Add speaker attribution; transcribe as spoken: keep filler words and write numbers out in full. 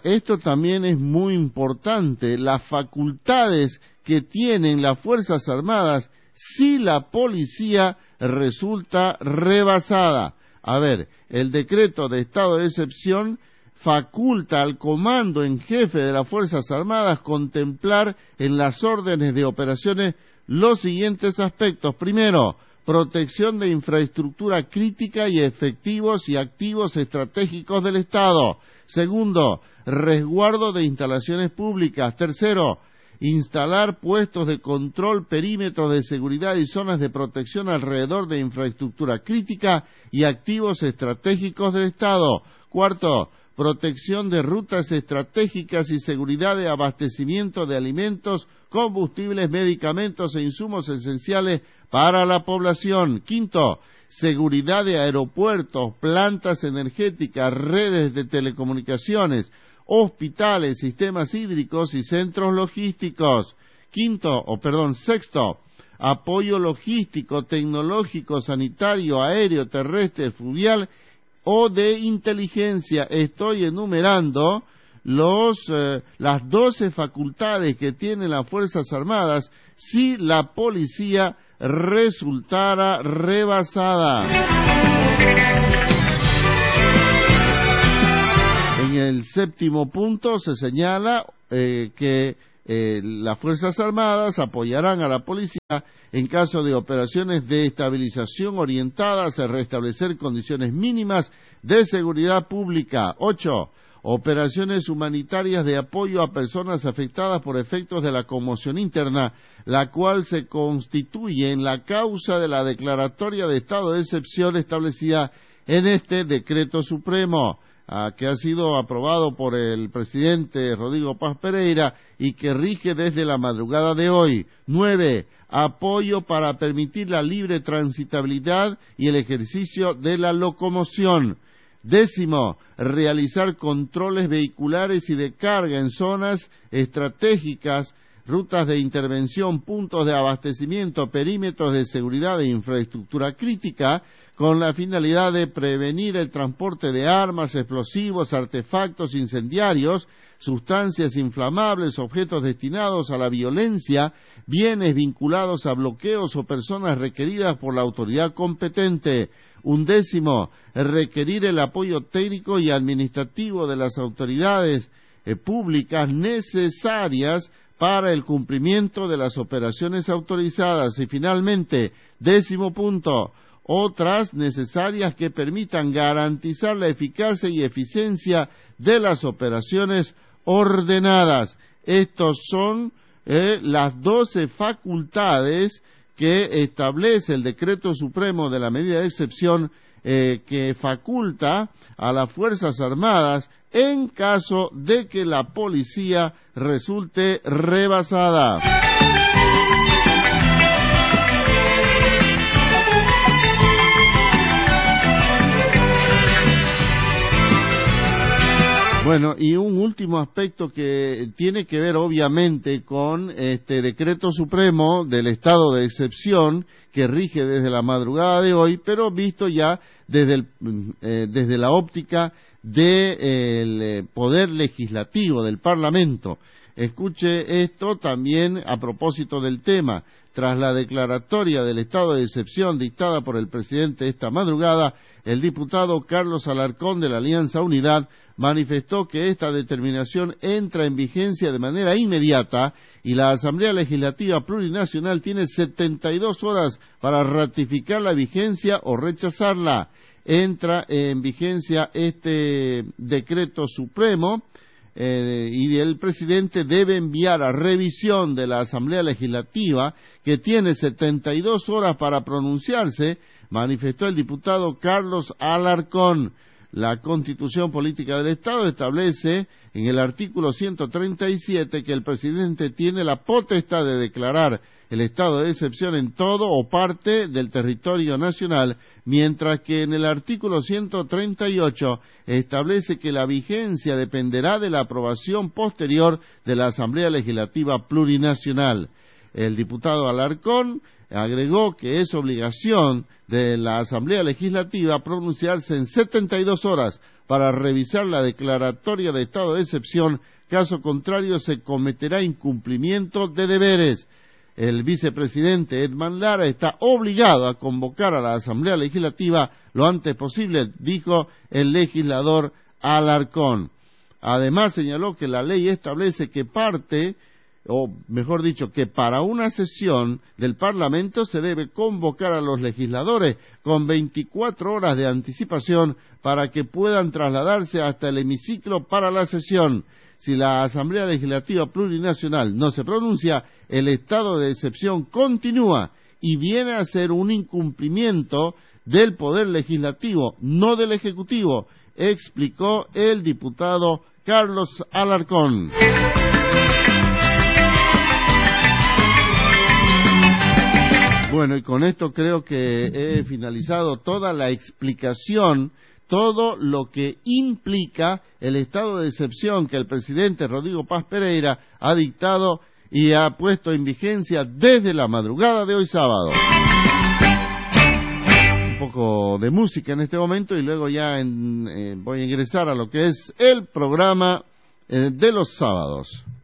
Speaker 1: esto también es muy importante, las facultades que tienen las Fuerzas Armadas si la policía resulta rebasada. A ver, el decreto de estado de excepción faculta al comando en jefe de las Fuerzas Armadas contemplar en las órdenes de operaciones los siguientes aspectos. Primero, protección de infraestructura crítica y efectivos y activos estratégicos del Estado. Segundo, resguardo de instalaciones públicas. Tercero, instalar puestos de control, perímetros de seguridad y zonas de protección alrededor de infraestructura crítica y activos estratégicos del Estado. Cuarto, protección de rutas estratégicas y seguridad de abastecimiento de alimentos, combustibles, medicamentos e insumos esenciales para la población. Quinto, seguridad de aeropuertos, plantas energéticas, redes de telecomunicaciones, hospitales, sistemas hídricos y centros logísticos. Quinto, o perdón, sexto, apoyo logístico, tecnológico, sanitario, aéreo, terrestre, fluvial o de inteligencia. Estoy enumerando los eh, las doce facultades que tienen las Fuerzas Armadas si la policía resultara rebasada. En el séptimo punto se señala eh, que eh, las Fuerzas Armadas apoyarán a la policía en caso de operaciones de estabilización orientadas a restablecer condiciones mínimas de seguridad pública. Ocho, operaciones humanitarias de apoyo a personas afectadas por efectos de la conmoción interna, la cual se constituye en la causa de la declaratoria de estado de excepción establecida en este decreto supremo, ah, que ha sido aprobado por el presidente Rodrigo Paz Pereira y que rige desde la madrugada de hoy. Nueve, apoyo para permitir la libre transitabilidad y el ejercicio de la locomoción. Décimo, realizar controles vehiculares y de carga en zonas estratégicas, rutas de intervención, puntos de abastecimiento, perímetros de seguridad e infraestructura crítica, con la finalidad de prevenir el transporte de armas, explosivos, artefactos incendiarios, sustancias inflamables, objetos destinados a la violencia, bienes vinculados a bloqueos o personas requeridas por la autoridad competente. Undécimo, requerir el apoyo técnico y administrativo de las autoridades eh, públicas necesarias para el cumplimiento de las operaciones autorizadas. Y finalmente, décimo punto, otras necesarias que permitan garantizar la eficacia y eficiencia de las operaciones ordenadas. Estos son eh, las doce facultades que establece el Decreto Supremo de la Medida de Excepción eh, que faculta a las Fuerzas Armadas en caso de que la policía resulte rebasada. Bueno, y un último aspecto que tiene que ver obviamente con este decreto supremo del estado de excepción que rige desde la madrugada de hoy, pero visto ya desde, el, eh, desde la óptica del eh, poder legislativo, del Parlamento. Escuche esto también a propósito del tema. Tras la declaratoria del estado de excepción dictada por el presidente esta madrugada, el diputado Carlos Alarcón de la Alianza Unidad manifestó que esta determinación entra en vigencia de manera inmediata y la Asamblea Legislativa Plurinacional tiene setenta y dos horas para ratificar la vigencia o rechazarla. Entra en vigencia este decreto supremo eh, y el presidente debe enviar a revisión de la Asamblea Legislativa, que tiene setenta y dos horas para pronunciarse, manifestó el diputado Carlos Alarcón. La Constitución Política del Estado establece en el artículo ciento treinta y siete que el presidente tiene la potestad de declarar el estado de excepción en todo o parte del territorio nacional, mientras que en el artículo ciento treinta y ocho establece que la vigencia dependerá de la aprobación posterior de la Asamblea Legislativa Plurinacional. El diputado Alarcón agregó que es obligación de la Asamblea Legislativa pronunciarse en setenta y dos horas para revisar la declaratoria de estado de excepción, caso contrario se cometerá incumplimiento de deberes. El vicepresidente Edman Lara está obligado a convocar a la Asamblea Legislativa lo antes posible, dijo el legislador Alarcón. Además señaló que la ley establece que parte, o mejor dicho, que para una sesión del Parlamento se debe convocar a los legisladores con veinticuatro horas de anticipación para que puedan trasladarse hasta el hemiciclo para la sesión. Si la Asamblea Legislativa Plurinacional no se pronuncia, el estado de excepción continúa y viene a ser un incumplimiento del Poder Legislativo, no del Ejecutivo, explicó el diputado Carlos Alarcón. Bueno, y con esto creo que he finalizado toda la explicación, todo lo que implica el estado de excepción que el presidente Rodrigo Paz Pereira ha dictado y ha puesto en vigencia desde la madrugada de hoy sábado. Un poco de música en este momento y luego ya en, eh, voy a ingresar a lo que es el programa eh, de los sábados.